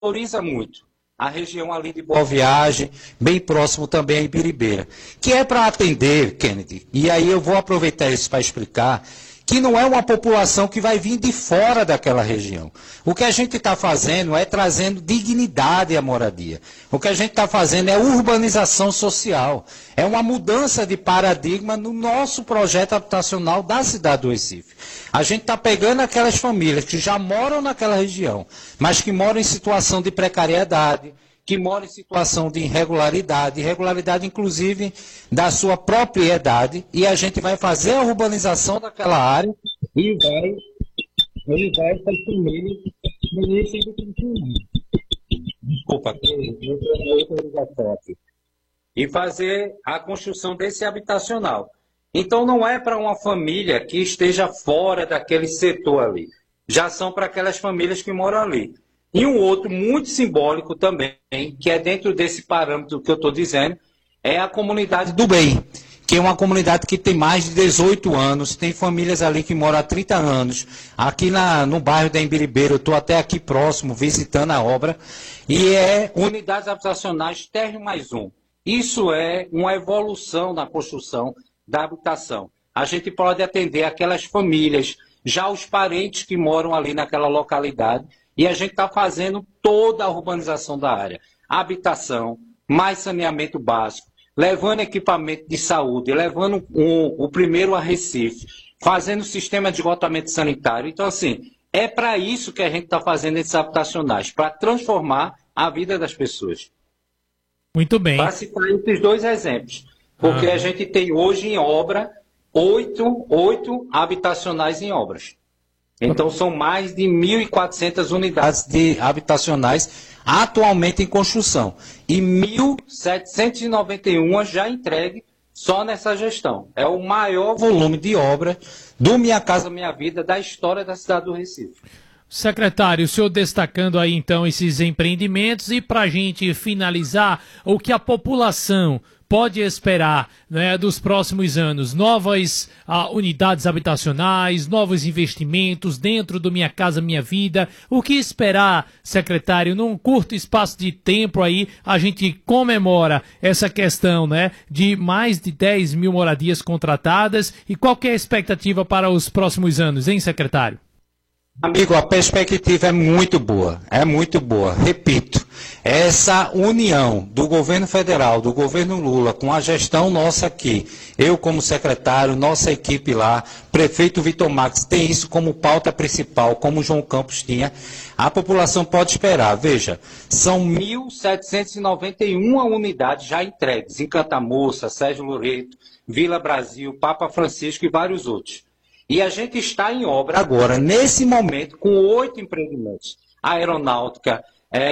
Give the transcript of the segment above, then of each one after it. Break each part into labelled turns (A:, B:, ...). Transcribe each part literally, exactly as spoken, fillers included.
A: valoriza muito a região ali de Boa Viagem, bem próximo também a Ibiribeira, que é para atender, Kennedy, e aí eu vou aproveitar isso para explicar, que não é uma população que vai vir de fora daquela região. O que a gente está fazendo é trazendo dignidade à moradia. O que a gente está fazendo é urbanização social. É uma mudança de paradigma no nosso projeto habitacional da cidade do Recife. A gente está pegando aquelas famílias que já moram naquela região, mas que moram em situação de precariedade, que moram em situação de irregularidade, irregularidade inclusive da sua propriedade, e a gente vai fazer a urbanização daquela área e vai, ele vai assumir desculpa, e fazer a construção desse habitacional. Então não é para uma família que esteja fora daquele setor ali, já são para aquelas famílias que moram ali. E um outro muito simbólico também, que é dentro desse parâmetro que eu estou dizendo, é a comunidade do bem, que é uma comunidade que tem mais de dezoito anos, tem famílias ali que moram há trinta anos, aqui na, no bairro da Imbiribeira, eu estou até aqui próximo, visitando a obra, e é unidades habitacionais térreo mais um. Isso é uma evolução na construção da habitação. A gente pode atender aquelas famílias, já os parentes que moram ali naquela localidade, e a gente está fazendo toda a urbanização da área. Habitação, mais saneamento básico, levando equipamento de saúde, levando um, o primeiro a Recife, fazendo sistema de esgotamento sanitário. Então, assim, é para isso que a gente está fazendo esses habitacionais, para transformar a vida das pessoas.
B: Muito bem.
A: Para citar esses dois exemplos. Porque ah. a gente tem hoje em obra oito, oito habitacionais em obras. Então, são mais de mil e quatrocentas unidades de habitacionais atualmente em construção. E mil setecentas e noventa e uma já entregue só nessa gestão. É o maior volume de obra do Minha Casa Minha Vida da história da cidade do Recife.
B: Secretário, o senhor destacando aí então esses empreendimentos e para a gente finalizar, o que a população pode esperar, né, dos próximos anos? Novas ah, unidades habitacionais, novos investimentos dentro do Minha Casa Minha Vida. O que esperar, secretário? Num curto espaço de tempo aí, a gente comemora essa questão, né, de mais de dez mil moradias contratadas. E qual que é a expectativa para os próximos anos, hein, secretário?
A: Amigo, a perspectiva é muito boa, é muito boa. Repito, essa união do governo federal, do governo Lula, com a gestão nossa aqui, eu como secretário, nossa equipe lá, prefeito Vitor Max, tem isso como pauta principal, como o João Campos tinha, a população pode esperar. Veja, são mil setecentas e noventa e uma unidades já entregues, em Cantamoça, Sérgio Loreto, Vila Brasil, Papa Francisco e vários outros. E a gente está em obra agora, nesse momento, com oito empreendimentos. Aeronáutica,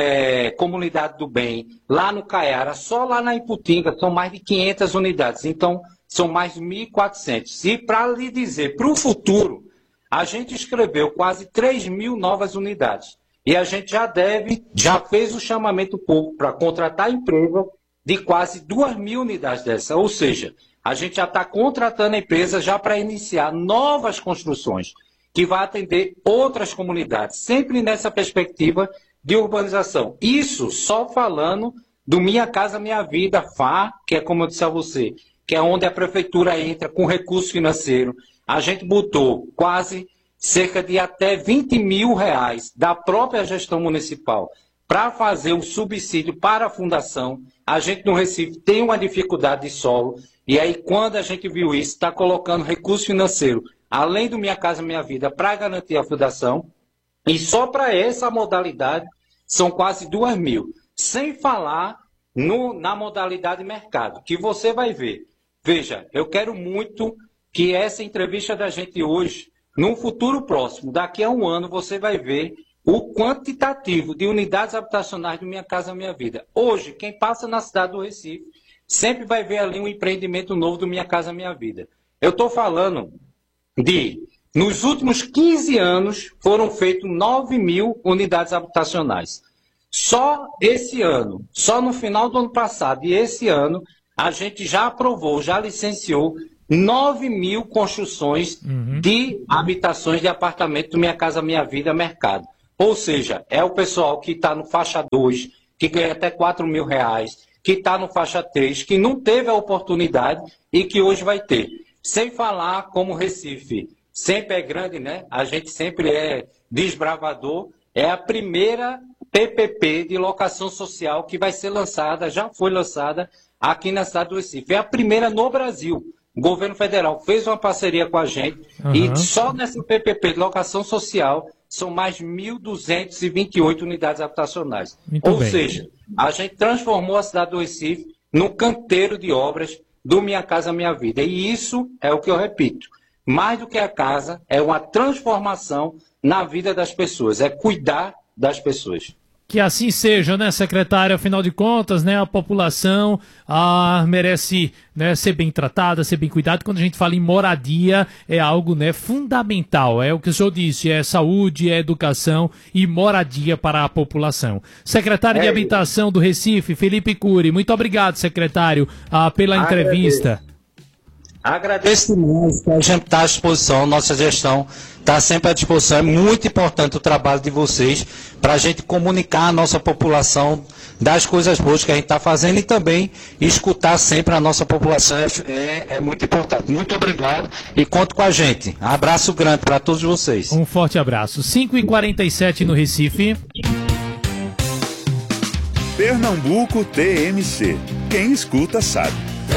A: é, Comunidade do Bem, lá no Caiara, só lá na Iputinga, são mais de quinhentas unidades. Então, são mais de mil e quatrocentas. E para lhe dizer, para o futuro, a gente escreveu quase três mil novas unidades. E a gente já deve, já fez o chamamento público para contratar empresa de quase duas mil unidades dessa. Ou seja, a gente já está contratando a empresa já para iniciar novas construções, que vai atender outras comunidades, sempre nessa perspectiva de urbanização. Isso só falando do Minha Casa Minha Vida, F A, que é como eu disse a você, que é onde a prefeitura entra com recurso financeiro. A gente botou quase cerca de até vinte mil reais da própria gestão municipal para fazer o subsídio para a fundação. A gente no Recife tem uma dificuldade de solo, e aí quando a gente viu isso, está colocando recurso financeiro, além do Minha Casa Minha Vida, para garantir a fundação, e só para essa modalidade são quase duas mil. Sem falar no, na modalidade mercado, que você vai ver. Veja, eu quero muito que essa entrevista da gente hoje, num futuro próximo, daqui a um ano, você vai ver o quantitativo de unidades habitacionais do Minha Casa Minha Vida. Hoje, quem passa na cidade do Recife, sempre vai ver ali um empreendimento novo do Minha Casa Minha Vida. Eu estou falando de, nos últimos quinze anos, foram feitas nove mil unidades habitacionais. Só esse ano, só no final do ano passado e esse ano, a gente já aprovou, já licenciou nove mil construções uhum. de habitações de apartamento do Minha Casa Minha Vida Mercado. Ou seja, é o pessoal que está no faixa dois, que ganha até quatro mil reais, que está no faixa três, que não teve a oportunidade e que hoje vai ter. Sem falar como Recife sempre é grande, né? A gente sempre é desbravador. É a primeira P P P de locação social que vai ser lançada, já foi lançada aqui na cidade do Recife. É a primeira no Brasil. O governo federal fez uma parceria com a gente uhum. e só nessa P P P de locação social são mais mil duzentas e vinte e oito unidades habitacionais. Muito Ou bem. seja, a gente transformou a cidade do Recife num canteiro de obras do Minha Casa Minha Vida. E isso é o que eu repito. Mais do que a casa, é uma transformação na vida das pessoas, é cuidar das pessoas.
B: Que assim seja, né, secretário? Afinal de contas, né, a população ah, merece, né, ser bem tratada, ser bem cuidada. Quando a gente fala em moradia, é algo, né, fundamental. É o que o senhor disse, é saúde, é educação e moradia para a população. Secretário é. de Habitação do Recife, Felipe Cury, muito obrigado, secretário, ah, pela Agradeço. entrevista.
A: Agradeço demais que a gente está à disposição, nossa gestão está sempre à disposição. É muito importante o trabalho de vocês para a gente comunicar à nossa população das coisas boas que a gente está fazendo e também escutar sempre a nossa população. É, é muito importante. Muito obrigado e conto com a gente. Abraço grande para todos vocês.
B: Um forte abraço. cinco e quarenta e sete no Recife.
C: Pernambuco T M C. Quem escuta sabe.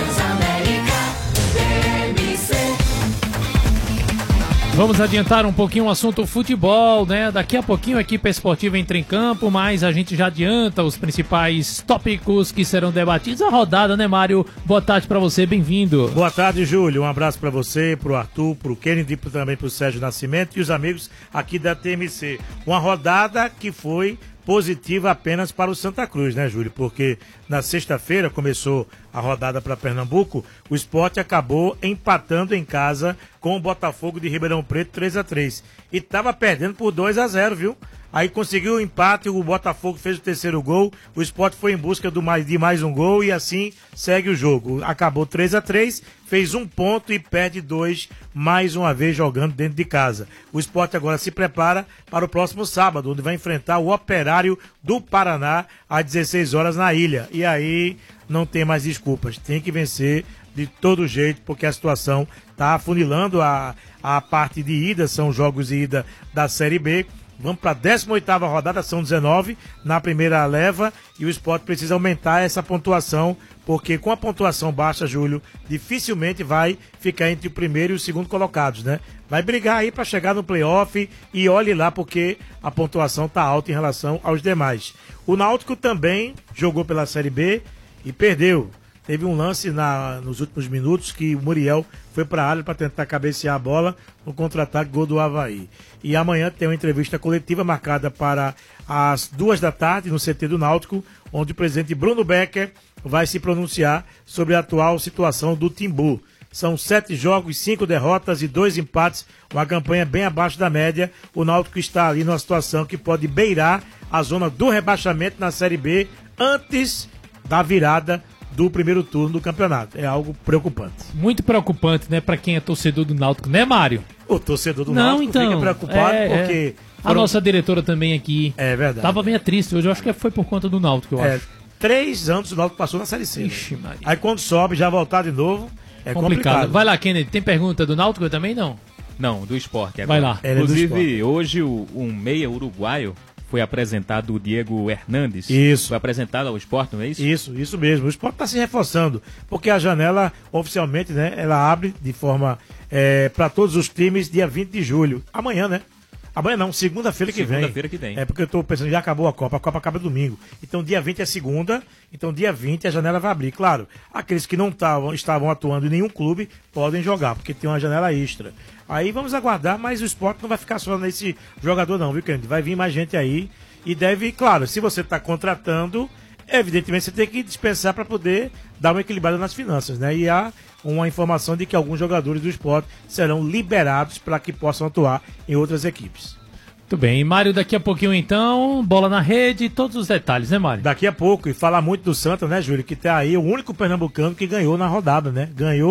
B: Vamos adiantar um pouquinho o assunto futebol, né? Daqui a pouquinho a equipe esportiva entra em campo, mas a gente já adianta os principais tópicos que serão debatidos. A rodada, né, Mário? Boa tarde para você, bem-vindo.
D: Boa tarde, Júlio. Um abraço para você, pro Arthur, pro Kennedy e também pro Sérgio Nascimento e os amigos aqui da T M C. Uma rodada que foi positiva apenas para o Santa Cruz, né, Júlio? Porque na sexta-feira começou a rodada para Pernambuco, o Sport acabou empatando em casa com o Botafogo de Ribeirão Preto três a três. E estava perdendo por dois a zero, viu? Aí conseguiu o empate, o Botafogo fez o terceiro gol, o Sport foi em busca do mais, de mais um gol e assim segue o jogo. Acabou três a três, fez um ponto e perde dois, mais uma vez jogando dentro de casa. O Sport agora se prepara para o próximo sábado, onde vai enfrentar o Operário do Paraná às dezesseis horas na ilha. E aí não tem mais desculpas, tem que vencer de todo jeito, porque a situação está afunilando a, a parte de ida, são jogos de ida da Série B. Vamos para a décima oitava rodada, são dezenove na primeira leva e o Sport precisa aumentar essa pontuação, porque com a pontuação baixa, Júlio, dificilmente vai ficar entre o primeiro e o segundo colocados, né? Vai brigar aí para chegar no playoff e olhe lá porque a pontuação está alta em relação aos demais. O Náutico também jogou pela Série B e perdeu. Teve um lance na, nos últimos minutos que o Muriel foi para a área para tentar cabecear a bola no contra-ataque, gol do Avaí. E amanhã tem uma entrevista coletiva marcada para as duas da tarde no C T do Náutico, onde o presidente Bruno Becker vai se pronunciar sobre a atual situação do Timbu. São sete jogos, cinco derrotas e dois empates, uma campanha bem abaixo da média. O Náutico está ali numa situação que pode beirar a zona do rebaixamento na Série B antes da virada do primeiro turno do campeonato. É algo preocupante.
B: Muito preocupante, né, pra quem é torcedor do Náutico, né, Mário?
D: O torcedor do
B: Não,
D: Náutico
B: então,
D: fica preocupado
B: é,
D: porque...
B: É. Foram... A nossa diretora também aqui.
D: É verdade.
B: Tava bem triste hoje, eu acho que foi por conta do Náutico, eu
D: é,
B: acho.
D: Três anos o Náutico passou na Série C.
B: Ixi, Maria.
D: Aí quando sobe, já voltar de novo, é complicado. complicado.
B: Vai lá, Kennedy, tem pergunta do Náutico também, não?
E: Não, do esporte. Agora.
B: Vai lá.
E: Inclusive, é hoje o, um meia uruguaio foi apresentado, o Diego Hernandes.
D: Isso.
E: Foi apresentado ao Sport, não é isso?
D: Isso, isso mesmo. O Sport está se reforçando, porque a janela, oficialmente, né, ela abre de forma é, para todos os times dia vinte de julho. Amanhã, né? Amanhã não, segunda-feira que vem.
E: Segunda-feira que vem.
D: É porque eu tô pensando, já acabou a Copa, a Copa acaba domingo. Então dia vinte é segunda, então dia vinte a janela vai abrir. Claro, aqueles que não tavam, estavam atuando em nenhum clube podem jogar, porque tem uma janela extra. Aí vamos aguardar, mas o Sport não vai ficar só nesse jogador não, viu, Kennedy? Vai vir mais gente aí e deve, claro, se você está contratando, evidentemente você tem que dispensar para poder dar uma equilibrada nas finanças, né? E há uma informação de que alguns jogadores do Sport serão liberados para que possam atuar em outras equipes.
B: Muito bem, Mário, daqui a pouquinho então, bola na rede, todos os detalhes, né, Mário?
D: Daqui a pouco, e falar muito do Santa, né, Júlio, que tá aí o único pernambucano que ganhou na rodada, né? Ganhou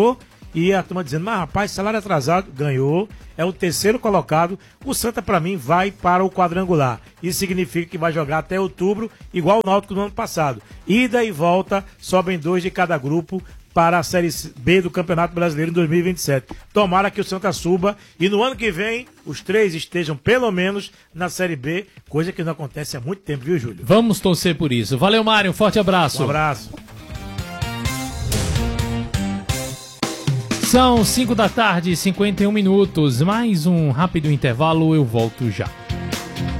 D: E a turma dizendo, mas rapaz, salário atrasado, ganhou, é o terceiro colocado. O Santa, para mim, vai para o quadrangular. Isso significa que vai jogar até outubro, igual o Náutico no ano passado. Ida e volta, sobem dois de cada grupo para a Série B do Campeonato Brasileiro em dois mil e vinte e sete. Tomara que o Santa suba e no ano que vem os três estejam pelo menos na Série B, coisa que não acontece há muito tempo, viu, Júlio?
B: Vamos torcer por isso. Valeu, Mário, um forte abraço.
D: Um abraço.
B: São cinco da tarde, cinquenta e um minutos. Mais um rápido intervalo, eu volto já.